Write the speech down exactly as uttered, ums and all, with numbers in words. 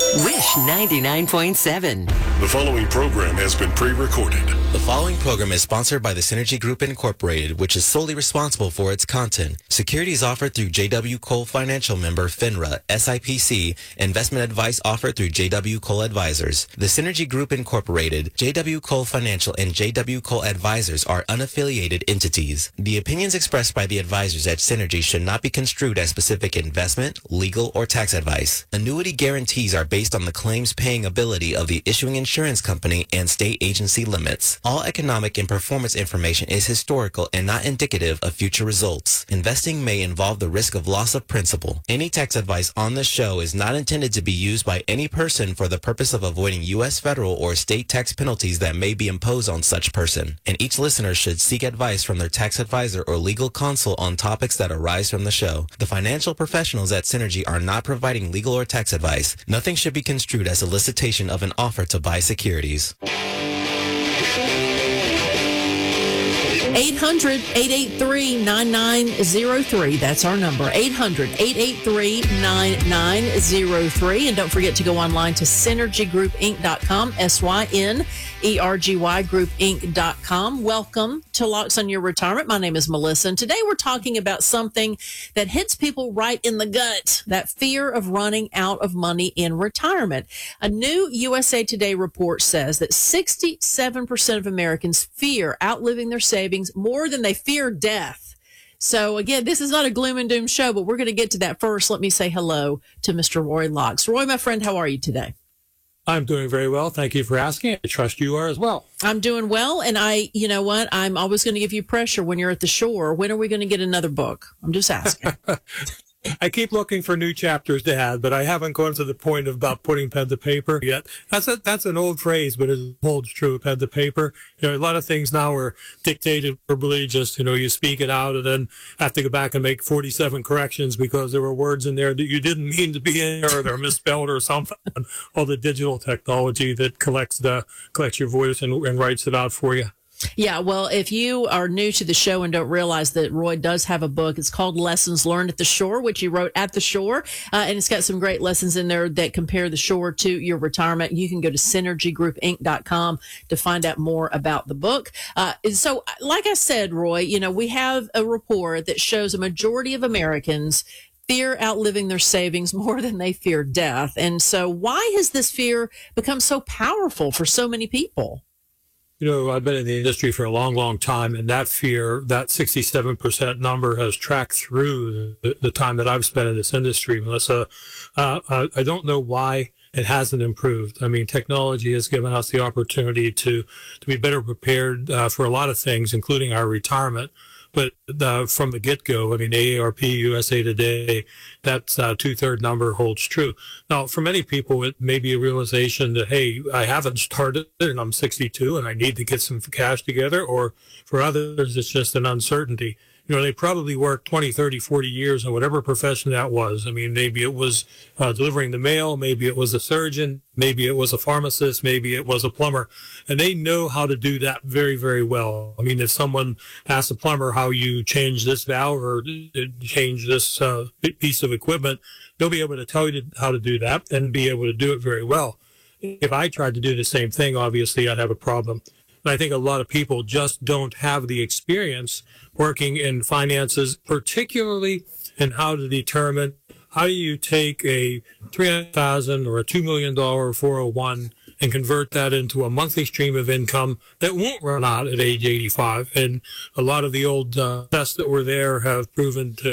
Wish ninety-nine point seven. The following program has been pre-recorded. The following program is sponsored by the Synergy Group Incorporated, which is solely responsible for its content. Securities offered through J W. Cole Financial member FINRA, S I P C. Investment advice offered through J W. Cole Advisors. The Synergy Group Incorporated, J W. Cole Financial, and J W. Cole Advisors are unaffiliated entities. The opinions expressed by the advisors at Synergy should not be construed as specific investment, legal, or tax advice. Annuity guarantees are based on the claims paying ability of the issuing insurance company and state agency limits. All economic and performance information is historical and not indicative of future results. Investing may involve the risk of loss of principal. Any tax advice on this show is not intended to be used by any person for the purpose of avoiding U S federal or state tax penalties that may be imposed on such person. And each listener should seek advice from their tax advisor or legal counsel on topics that arise from the show. The financial professionals at Synergy are not providing legal or tax advice. Nothing should be construed as a solicitation of an offer to buy securities. eight hundred, eight eight three, nine nine zero three. That's our number. eight hundred, eight eight three, nine nine zero three. And don't forget to go online to synergy group inc dot com, S Y N E R G Y group inc dot com. Welcome to Locks on Your Retirement. My name is Melissa, and today we're talking about something that hits people right in the gut, that fear of running out of money in retirement. A new U S A Today report says that sixty-seven percent of Americans fear outliving their savings more than they fear death. So again, this is not a gloom and doom show, but we're going to get to that first. Let me say hello to Mister Roy Locks. Roy, my friend, how are you today? I'm doing very well. Thank you for asking. I trust you are as well. I'm doing well. And I, you know what? I'm always going to give you pressure when you're at the shore. When are we going to get another book? I'm just asking. I keep looking for new chapters to add, but I haven't gone to the point of about putting pen to paper yet. That's a, that's an old phrase, but it holds true, pen to paper. You know, a lot of things now are dictated verbally, just, you know, you speak it out and then have to go back and make forty-seven corrections because there were words in there that you didn't mean to be in there or they're misspelled or something. All the digital technology that collects the, collects your voice and, and writes it out for you. Yeah, well, if you are new to the show and don't realize that Roy does have a book, it's called Lessons Learned at the Shore, which he wrote at the shore. Uh, and it's got some great lessons in there that compare the shore to your retirement. You can go to synergy group inc dot com to find out more about the book. Uh, and so, like I said, Roy, you know, we have a report that shows a majority of Americans fear outliving their savings more than they fear death. And so why has this fear become so powerful for so many people? You know, I've been in the industry for a long, long time, and that fear, that sixty-seven percent number has tracked through the, the time that I've spent in this industry, Melissa. Uh, I, I don't know why it hasn't improved. I mean, technology has given us the opportunity to, to be better prepared uh, for a lot of things, including our retirement. But uh, from the get-go, I mean, A A R P, U S A Today, that uh, two-third number holds true. Now, for many people, it may be a realization that, hey, I haven't started and I'm sixty-two and I need to get some cash together. Or for others, it's just an uncertainty. You know, they probably worked twenty, thirty, forty years in whatever profession that was. I mean, maybe it was uh, delivering the mail, maybe it was a surgeon, maybe it was a pharmacist, maybe it was a plumber. And they know how to do that very, very well. I mean, if someone asks a plumber how you change this valve or change this uh, piece of equipment, they'll be able to tell you how to do that and be able to do it very well. If I tried to do the same thing, obviously, I'd have a problem. And I think a lot of people just don't have the experience working in finances, particularly in how to determine how do you take a three hundred thousand dollars or a two million dollars four oh one and convert that into a monthly stream of income that won't run out at age eighty-five. And a lot of the old uh, tests that were there have proven to